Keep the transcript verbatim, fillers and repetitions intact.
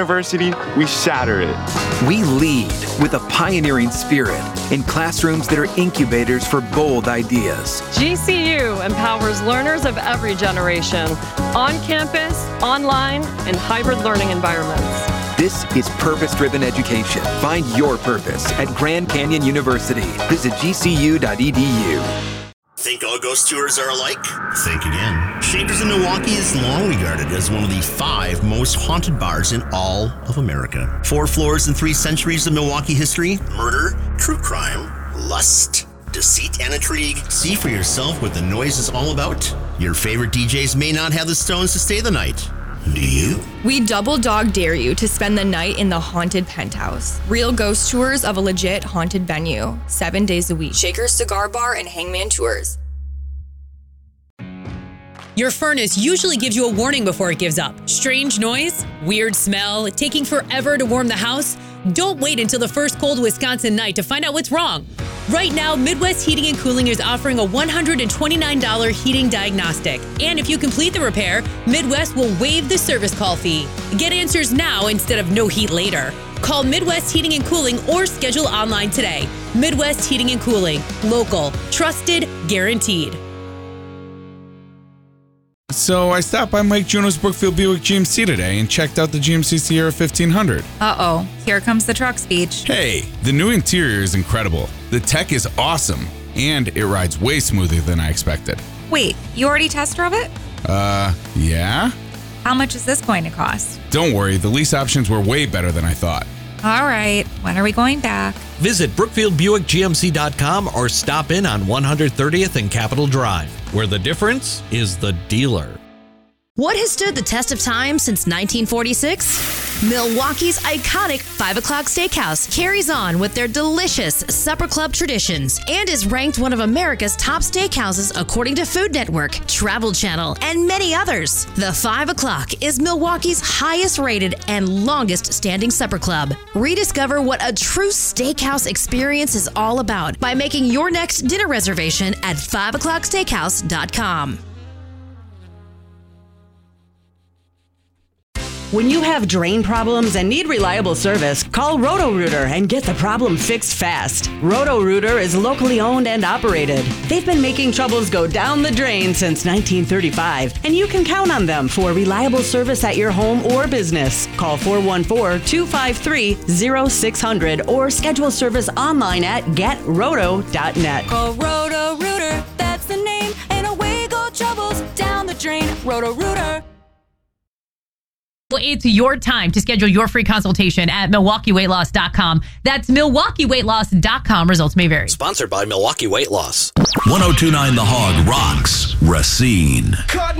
University, we shatter it. We lead with a pioneering spirit in classrooms that are incubators for bold ideas. G C U empowers learners of every generation, on campus, online, and hybrid learning environments. This is purpose-driven education. Find your purpose at Grand Canyon University. Visit G C U dot E D U. Think all ghost tours are alike? Think again. Shakers in Milwaukee is long regarded as one of the five most haunted bars in all of America. Four floors and three centuries of Milwaukee history, murder, true crime, lust, deceit, and intrigue. See for yourself what the noise is all about. Your favorite D Js may not have the stones to stay the night. Do you? We double dog dare you to spend the night in the haunted penthouse. Real ghost tours of a legit haunted venue. Seven days a week. Shaker's Cigar Bar and Hangman Tours. Your furnace usually gives you a warning before it gives up. Strange noise, weird smell, taking forever to warm the house. Don't wait until the first cold Wisconsin night to find out what's wrong. Right now, Midwest Heating and Cooling is offering a one hundred twenty-nine dollars heating diagnostic. And if you complete the repair, Midwest will waive the service call fee. Get answers now instead of no heat later. Call Midwest Heating and Cooling or schedule online today. Midwest Heating and Cooling. Local. Trusted. Guaranteed. So I stopped by Mike Juno's Brookfield Buick G M C today and checked out the G M C Sierra fifteen hundred. Uh-oh, here comes the truck speech. Hey, the new interior is incredible. The tech is awesome, and it rides way smoother than I expected. Wait, you already test drove it? Uh, yeah? How much is this going to cost? Don't worry, the lease options were way better than I thought. All right, when are we going back? Visit Brookfield Buick G M C dot com or stop in on one hundred thirtieth and Capitol Drive, where the difference is the dealer. What has stood the test of time since nineteen forty-six? Milwaukee's iconic five o'clock Steakhouse carries on with their delicious supper club traditions and is ranked one of America's top steakhouses according to Food Network, Travel Channel, and many others. The five o'clock is Milwaukee's highest rated and longest standing supper club. Rediscover what a true steakhouse experience is all about by making your next dinner reservation at five o'clock steakhouse dot com. When you have drain problems and need reliable service, call Roto-Rooter and get the problem fixed fast. Roto-Rooter is locally owned and operated. They've been making troubles go down the drain since nineteen thirty-five, and you can count on them for reliable service at your home or business. Call four one four, two five three, zero six zero zero or schedule service online at get roto dot net. Call Roto-Rooter, that's the name, and away go troubles down the drain. Roto-Rooter. It's your time to schedule your free consultation at Milwaukee Weight Loss dot com. That's Milwaukee Weight Loss dot com. Results may vary. Sponsored by Milwaukee Weight Loss. ten twenty-nine The Hog rocks Racine.